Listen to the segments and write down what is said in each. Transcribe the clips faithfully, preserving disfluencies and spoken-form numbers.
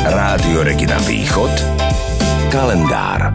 Rádio Regina Východ. Kalendár.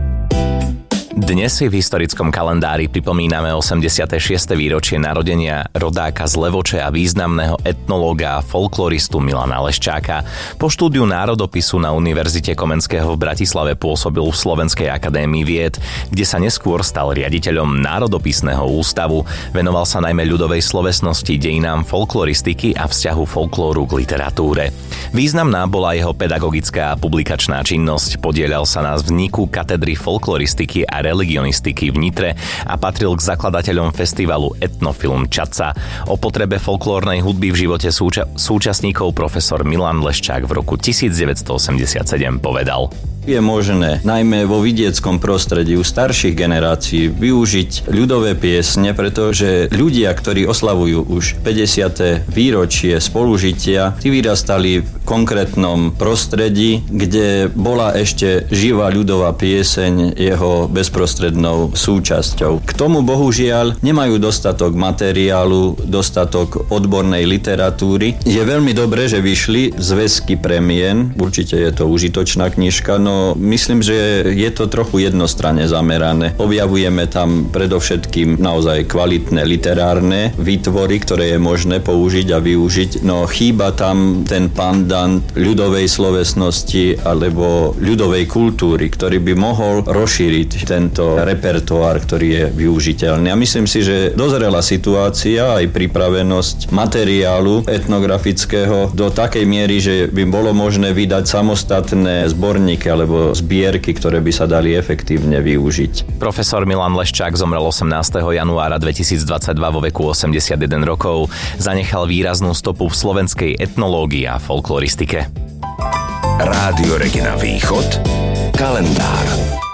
Dnes si v historickom kalendári pripomíname osemdesiate šieste výročie narodenia rodáka z Levoče a významného etnológa a folkloristu Milana Leščáka. Po štúdiu národopisu na Univerzite Komenského v Bratislave pôsobil v Slovenskej akadémii vied, kde sa neskôr stal riaditeľom Národopisného ústavu. Venoval sa najmä ľudovej slovesnosti, dejinám folkloristiky a vzťahu folklóru k literatúre. Významná bola jeho pedagogická a publikačná činnosť, podieľal sa na vzniku katedry folkloristiky a religionistiky v Nitre a patril k zakladateľom festivalu Etnofilm Čaca. O potrebe folklórnej hudby v živote súča- súčasníkov profesor Milan Leščák v roku devätnásťstoosemdesiatsedem povedal: Je možné, najmä vo vidieckom prostredí u starších generácií, využiť ľudové piesne, pretože ľudia, ktorí oslavujú už päťdesiate výročie spolužitia, tí vyrastali v konkrétnom prostredí, kde bola ešte živá ľudová pieseň jeho bezprostrednou súčasťou. K tomu bohužiaľ nemajú dostatok materiálu, dostatok odbornej literatúry. Je veľmi dobré, že vyšli zväzky premien, určite je to užitočná knižka, no No, myslím, že je to trochu jednostranne zamerané. Objavujeme tam predovšetkým naozaj kvalitné literárne výtvory, ktoré je možné použiť a využiť, no chýba tam ten pandant ľudovej slovesnosti alebo ľudovej kultúry, ktorý by mohol rozšíriť tento repertoár, ktorý je využiteľný. A myslím si, že dozrela situácia aj pripravenosť materiálu etnografického do takej miery, že by bolo možné vydať samostatné zborníky alebo zbierky, ktoré by sa dali efektívne využiť. Profesor Milan Leščák zomrel osemnásteho januára dvetisícdvadsaťdva vo veku osemdesiatjeden rokov. Zanechal výraznú stopu v slovenskej etnológii a folkloristike. Rádio Regina Východ. Kalendár.